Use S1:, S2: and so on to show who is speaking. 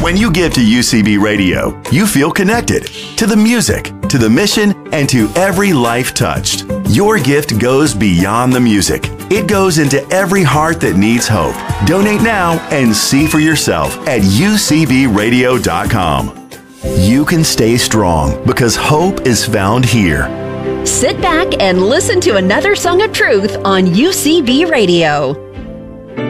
S1: When you give to UCB Radio, you feel connected to the music, to the mission, and to every life touched. Your gift goes beyond the music. It goes into every heart that needs hope. Donate now and see for yourself at ucbradio.com. You can stay strong because hope is found here.
S2: Sit back and listen to another song of truth on UCB Radio.